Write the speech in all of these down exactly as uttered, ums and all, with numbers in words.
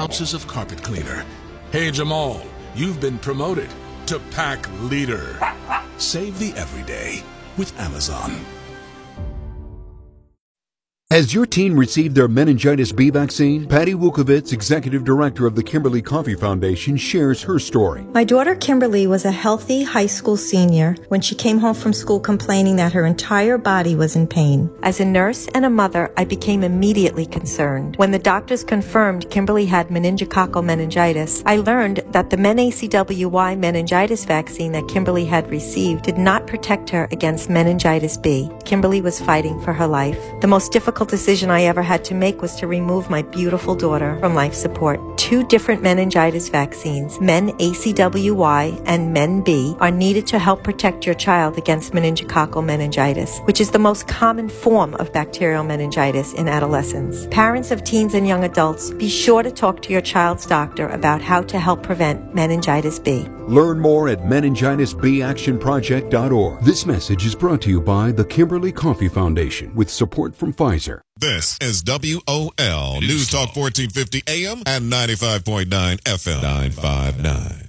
ounces of carpet cleaner. Hey, Jamal, you've been promoted to pack leader. Save the everyday with Amazon. Has your teen received their meningitis B vaccine? Patty Wukovitz, executive director of the Kimberly Coffee Foundation, shares her story. My daughter Kimberly was a healthy high school senior when she came home from school complaining that her entire body was in pain. As a nurse and a mother, I became immediately concerned. When the doctors confirmed Kimberly had meningococcal meningitis, I learned that the MenACWY meningitis vaccine that Kimberly had received did not protect her against meningitis B. Kimberly was fighting for her life. The most difficult decision I ever had to make was to remove my beautiful daughter from life support. Two different meningitis vaccines, MenACWY and MenB, are needed to help protect your child against meningococcal meningitis, which is the most common form of bacterial meningitis in adolescents. Parents of teens and young adults, be sure to talk to your child's doctor about how to help prevent meningitis B. Learn more at meningitis b action project dot org. This message is brought to you by the Kimberly Coffee Foundation with support from Pfizer. This is W O L News Talk fourteen fifty A M and ninety-five point nine F M. nine five nine.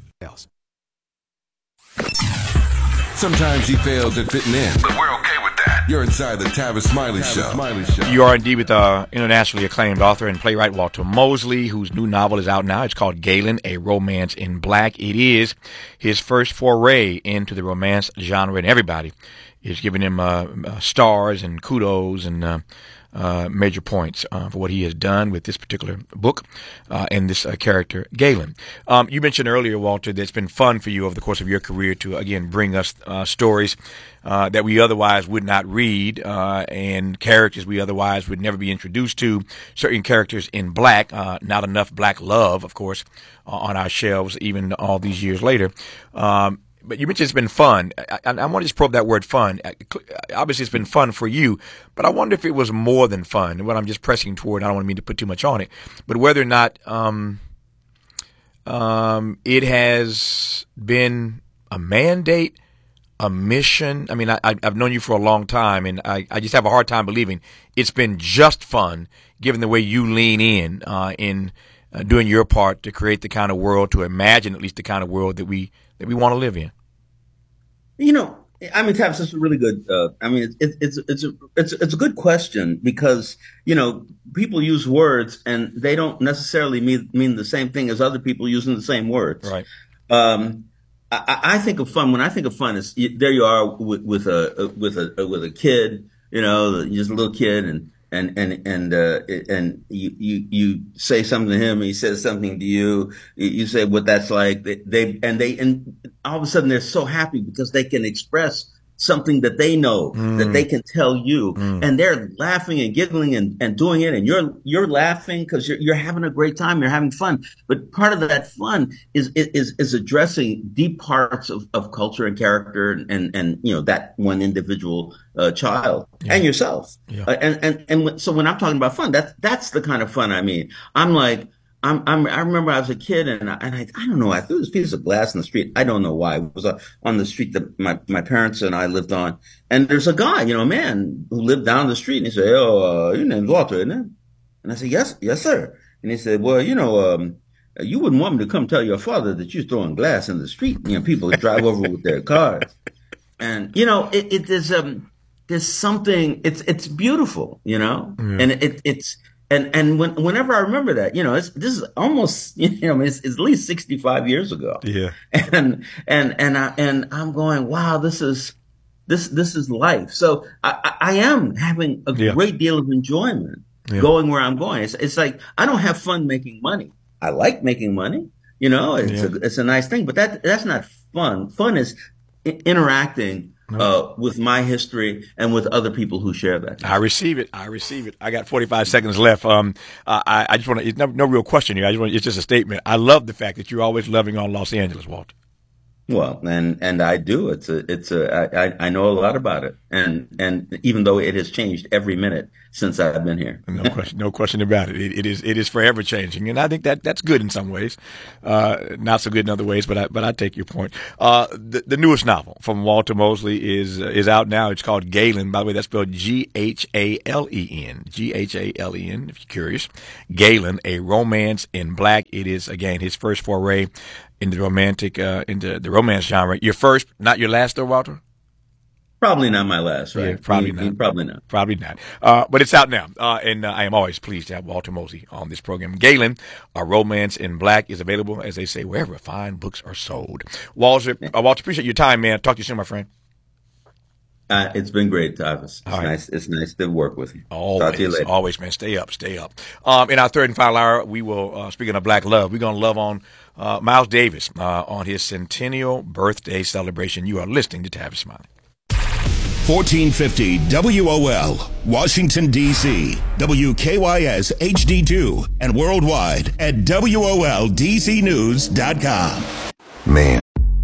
Sometimes he fails at fitting in, but we're okay with that. You're inside the Tavis Smiley Tavis Show. Smiley Show. You are indeed with uh, internationally acclaimed author and playwright Walter Mosley, whose new novel is out now. It's called Galen, A Romance in Black. It is his first foray into the romance genre, and everybody is giving him uh, uh, stars and kudos and uh, uh, major points uh, for what he has done with this particular book uh, and this uh, character, Galen. Um, you mentioned earlier, Walter, that it's been fun for you over the course of your career to, again, bring us uh, stories uh, that we otherwise would not read uh, and characters we otherwise would never be introduced to, certain characters in black, uh, not enough black love, of course, uh, on our shelves even all these years later. Um, But you mentioned it's been fun. I, I, I want to just probe that word fun. Obviously, it's been fun for you, but I wonder if it was more than fun. And what I'm just pressing toward, I don't want me to put too much on it, but whether or not um, um, it has been a mandate, a mission. I mean, I, I've known you for a long time, and I, I just have a hard time believing it's been just fun, given the way you lean in uh, in uh, doing your part to create the kind of world, to imagine at least the kind of world that we that we want to live in. You know, I mean, Tavis, that's a really good. Uh, I mean, it's it's it's a it's it's a good question because you know people use words and they don't necessarily mean mean the same thing as other people using the same words. Right. Um, I, I think of fun when I think of fun is there you are with, with a with a with a kid, you know, just a little kid, and and and and uh, and you, you you say something to him, and he says something to you. You say what that's like. They, they and they and all of a sudden they're so happy because they can express something that they know mm. that they can tell you, mm. and they're laughing and giggling and, and doing it, and you're you're laughing because you're you're having a great time, you're having fun. But part of that fun is is is addressing deep parts of, of culture and character, and, and and you know that one individual uh, child yeah. and yourself. Yeah. Uh, and and and so when I'm talking about fun, that's that's the kind of fun I mean. I'm like. I'm, I'm, I remember I was a kid and I, and I, I don't know, I threw this piece of glass in the street. I don't know why. It was uh, on the street that my, my parents and I lived on. And there's a guy, you know, a man who lived down the street, and he said, "Oh, uh, your name's Walter, isn't it?" And I said, "Yes, yes, sir." And he said, "Well, you know, um, you wouldn't want me to come tell your father that you're throwing glass in the street. You know, people drive over with their cars." And, you know, it, it is, um, there's something, it's, it's beautiful, you know, mm. and it, it's, And and when, whenever I remember that, you know, it's, this is almost, you know, it's, it's at least sixty-five years ago. Yeah. And and and I and I'm going, wow, this is this this is life. So I, I am having a yeah. great deal of enjoyment yeah. going where I'm going. It's it's like I don't have fun making money. I like making money. You know, it's yeah. a it's a nice thing, but that that's not fun. Fun is I- interacting. Uh, with my history and with other people who share that. I receive it. I receive it. I got forty-five seconds left. Um, uh, I, I just want to, it's no, no real question here. I just want, it's just a statement. I love the fact that you're always loving on Los Angeles, Walter. Well, and and I do. It's a it's a I, I know a lot about it, and and even though it has changed every minute since I've been here, no question, no question about it. it. It is it is forever changing, and I think that that's good in some ways, uh, not so good in other ways. But I but I take your point. Uh, the, the newest novel from Walter Mosley is uh, is out now. It's called Galen. By the way, that's spelled G H A L E N. G H A L E N. If you're curious, Galen, a romance in black. It is again his first foray into the romantic, uh, into the romance genre. Your first, not your last, though, Walter? Probably not my last, right? Yeah, probably he, not. He, probably not. Probably not. Uh, but it's out now, uh, and uh, I am always pleased to have Walter Mosley on this program. Galen, A Romance in Black, is available, as they say, wherever fine books are sold. Walter, uh, Walter, appreciate your time, man. Talk to you soon, my friend. Uh, it's been great, Tavis. It's All right. nice. It's nice to work with you. Always, Talk to you later. Always, man. Stay up, stay up. Um, in our third and final hour, we will, uh, speaking of black love, we're going to love on uh, Miles Davis uh, on his centennial birthday celebration. You are listening to Tavis Smiley. fourteen fifty W O L, Washington, D C, W K Y S H D two, and worldwide at W O L D C news dot com. Man.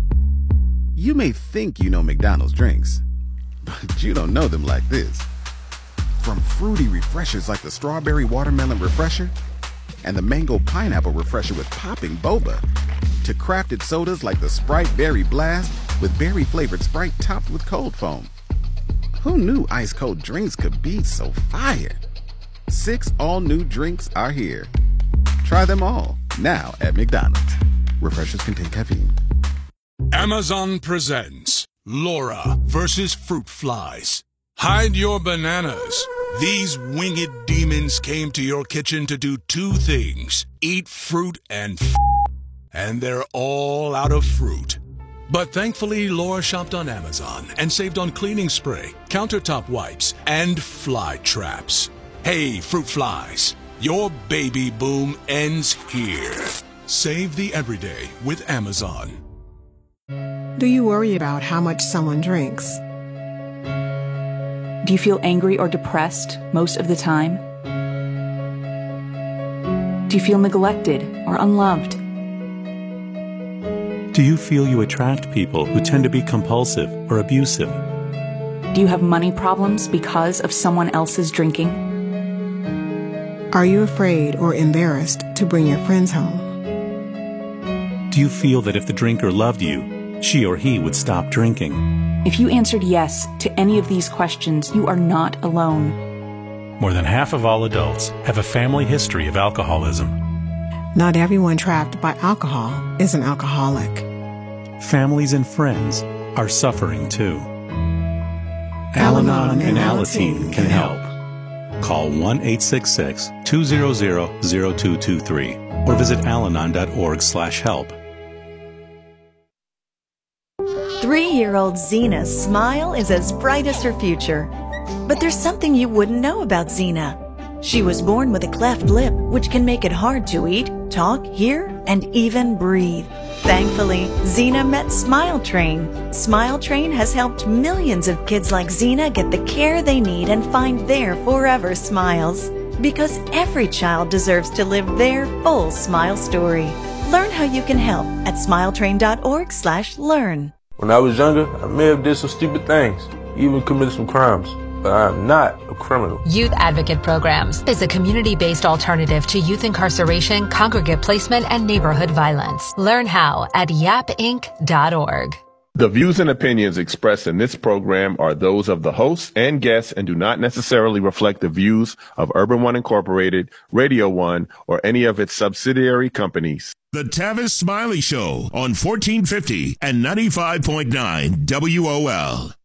You may think you know McDonald's drinks, but you don't know them like this. From fruity refreshers like the Strawberry Watermelon Refresher and the Mango Pineapple Refresher with popping boba, to crafted sodas like the Sprite Berry Blast with berry-flavored Sprite topped with cold foam. Who knew ice-cold drinks could be so fire? Six all-new drinks are here. Try them all, now at McDonald's. Refreshers contain caffeine. Amazon presents Laura versus Fruit Flies. Hide your bananas. These winged demons came to your kitchen to do two things: eat fruit and f***, and they're all out of fruit. But thankfully, Laura shopped on Amazon and saved on cleaning spray, countertop wipes, and fly traps. Hey, fruit flies, your baby boom ends here. Save the everyday with Amazon. Do you worry about how much someone drinks? Do you feel angry or depressed most of the time? Do you feel neglected or unloved? Do you feel you attract people who tend to be compulsive or abusive? Do you have money problems because of someone else's drinking? Are you afraid or embarrassed to bring your friends home? Do you feel that if the drinker loved you, she or he would stop drinking? If you answered yes to any of these questions, you are not alone. More than half of all adults have a family history of alcoholism. Not everyone trapped by alcohol is an alcoholic. Families and friends are suffering too. Al-Anon and Alateen can help. Call one eight six six, two zero zero, zero two two three or visit alanon dot org slash help. Three-year-old Zena's smile is as bright as her future. But there's something you wouldn't know about Zena. She was born with a cleft lip, which can make it hard to eat, talk, hear, and even breathe. Thankfully, Zena met Smile Train. Smile Train has helped millions of kids like Zena get the care they need and find their forever smiles. Because every child deserves to live their full smile story. Learn how you can help at smile train dot org slash learn. When I was younger, I may have did some stupid things, even committed some crimes, but I am not a criminal. Youth Advocate Programs is a community-based alternative to youth incarceration, congregate placement, and neighborhood violence. Learn how at yap inc dot org. The views and opinions expressed in this program are those of the hosts and guests and do not necessarily reflect the views of Urban One Incorporated, Radio One, or any of its subsidiary companies. The Tavis Smiley Show on fourteen fifty and ninety-five point nine W O L.